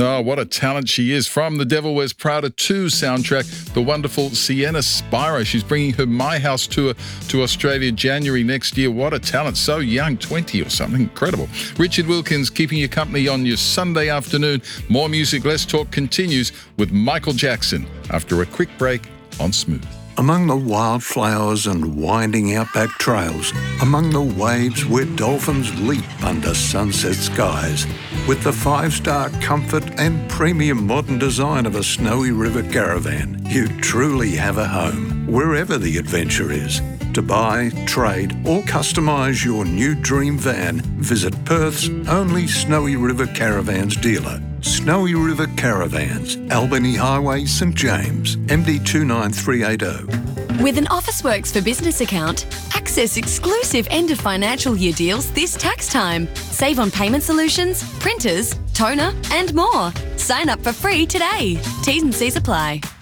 Oh, what a talent she is. From The Devil Wears Prada 2 soundtrack, the wonderful Sienna Spiro. She's bringing her My House tour to Australia January next year. What a talent. So young, 20 or something. Incredible. Richard Wilkins keeping you company on your Sunday afternoon. More Music, Less Talk continues with Michael Jackson after a quick break on Smooth. Among the wildflowers and winding outback trails, among the waves where dolphins leap under sunset skies, with the 5-star comfort and premium modern design of a Snowy River Caravan, you truly have a home, wherever the adventure is. To buy, trade or customise your new dream van, visit Perth's only Snowy River Caravans dealer. Snowy River Caravans, Albany Highway, St James, MD 29380. With an Officeworks for Business account, access exclusive end of financial year deals this tax time. Save on payment solutions, printers, toner and more. Sign up for free today. T's and C's apply.